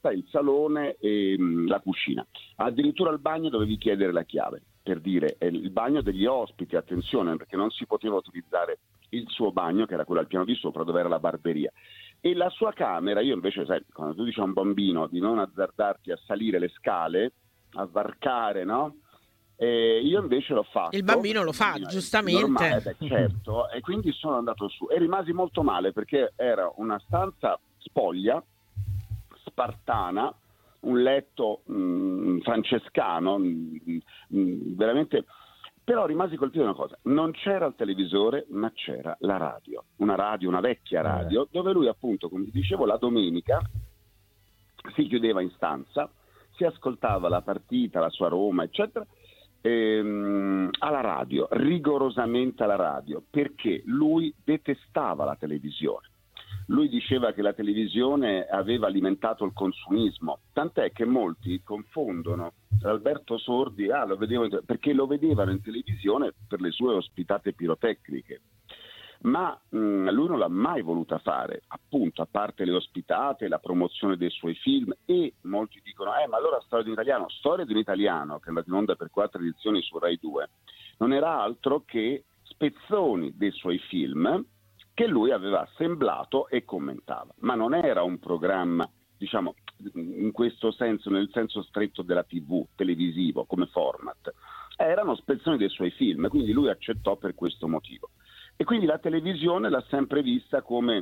stanza, il salone e la cucina. Addirittura al bagno dovevi chiedere la chiave, per dire, è il bagno degli ospiti, attenzione, perché non si poteva utilizzare il suo bagno, che era quello al piano di sopra, dove era la barberia. E la sua camera, io invece, sai, quando tu dici a un bambino di non azzardarti a salire le scale, a varcare, no? Io invece l'ho fatto. Il bambino lo fa, Bambino è giustamente. normale, certo, e quindi sono andato su e rimasi molto male perché era una stanza spoglia, spartana, un letto francescano, veramente. Però rimasi colpito da una cosa: non c'era il televisore, ma c'era la radio, una vecchia radio, dove lui appunto, come ti dicevo, la domenica si chiudeva in stanza, si ascoltava la partita, la sua Roma, eccetera, alla radio, rigorosamente alla radio, perché lui detestava la televisione. Lui diceva che la televisione aveva alimentato il consumismo, tant'è che molti confondono Alberto Sordi, perché lo vedevano in televisione per le sue ospitate pirotecniche. Ma lui non l'ha mai voluta fare, appunto, a parte le ospitate, la promozione dei suoi film, e molti dicono ma allora Storia di un italiano, che è andato in onda per 4 edizioni su Rai 2, non era altro che spezzoni dei suoi film che lui aveva assemblato e commentava, ma non era un programma, diciamo, in questo senso, nel senso stretto della TV, televisivo, come format. Erano spezzoni dei suoi film, quindi lui accettò per questo motivo. E quindi la televisione l'ha sempre vista come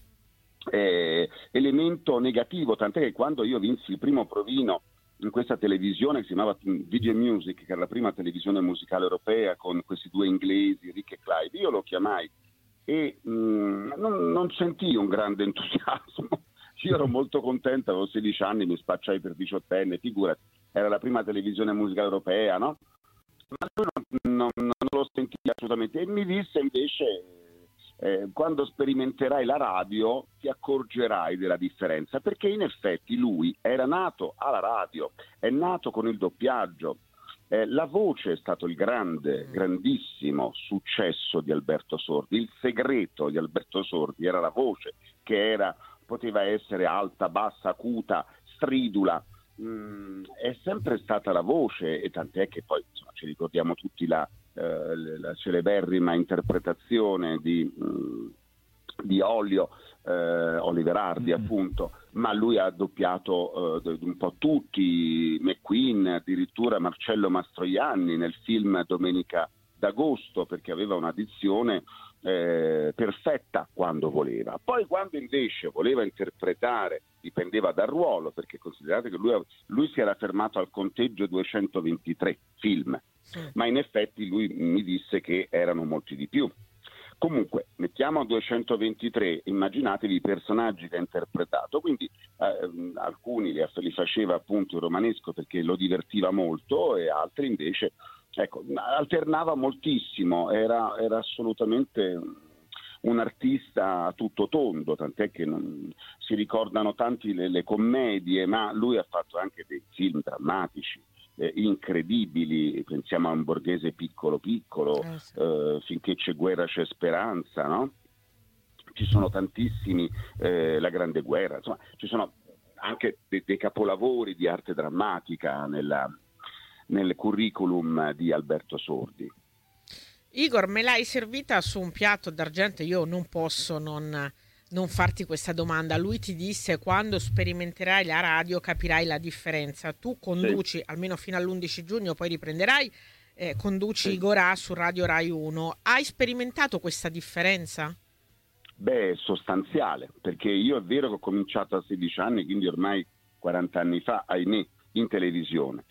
elemento negativo, tant'è che quando io vinsi il primo provino in questa televisione che si chiamava Video Music, che era la prima televisione musicale europea con questi due inglesi, Rick e Clyde, io lo chiamai e non sentii un grande entusiasmo. Io ero molto contento, avevo 16 anni, mi spacciai per 18enne, figurati, era la prima televisione musicale europea, no? Ma lui non lo sentì assolutamente, e mi disse invece quando sperimenterai la radio ti accorgerai della differenza, perché in effetti lui era nato alla radio, è nato con il doppiaggio. La voce è stato il grandissimo successo di Alberto Sordi. Il segreto di Alberto Sordi era la voce, che poteva essere alta, bassa, acuta, stridula. È sempre stata la voce, e tant'è che poi insomma, ci ricordiamo tutti la celeberrima interpretazione di Olio, Oliver Hardy appunto, ma lui ha doppiato un po' tutti, McQueen, addirittura Marcello Mastroianni nel film Domenica d'Agosto, perché aveva una dizione perfetta quando voleva. Poi quando invece voleva interpretare, dipendeva dal ruolo, perché considerate che lui si era fermato al conteggio 223 film, ma in effetti lui mi disse che erano molti di più. Comunque, mettiamo 223, immaginatevi i personaggi che ha interpretato, quindi alcuni li faceva appunto in romanesco perché lo divertiva molto, e altri invece, ecco, alternava moltissimo, era assolutamente un artista a tutto tondo, tant'è che non si ricordano tanti le commedie, ma lui ha fatto anche dei film drammatici, incredibili, pensiamo a Un borghese piccolo piccolo, Finché c'è guerra c'è speranza, no? Ci sono tantissimi, La Grande Guerra, insomma, ci sono anche dei capolavori di arte drammatica nel curriculum di Alberto Sordi. Igor, me l'hai servita su un piatto d'argento, io non posso non farti questa domanda. Lui ti disse: quando sperimenterai la radio capirai la differenza. Tu conduci, sì, almeno fino all'11 giugno, poi riprenderai, conduci, sì, Igorà su Radio Rai 1. Hai sperimentato questa differenza? Beh, sostanziale, perché io è vero che ho cominciato a 16 anni, quindi ormai 40 anni fa, ahimè, in televisione,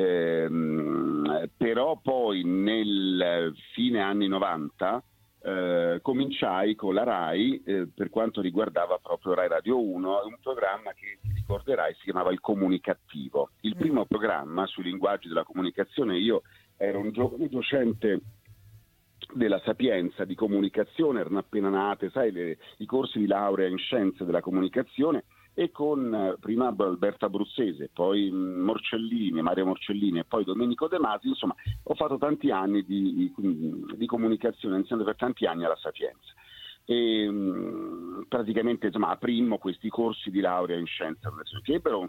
però poi nel fine anni 90 cominciai con la Rai, per quanto riguardava proprio Rai Radio 1, un programma che ti ricorderai si chiamava Il Comunicativo, il primo programma sui linguaggi della comunicazione. Io ero un giovane docente della Sapienza di comunicazione, erano appena nate, sai, i corsi di laurea in scienze della comunicazione, e con prima Alberto Abruzzese, poi Mario Morcellini e poi Domenico De Masi. Insomma, ho fatto tanti anni di comunicazione, insegnando per tanti anni alla Sapienza, e praticamente insomma aprimmo questi corsi di laurea in scienze che ebbero un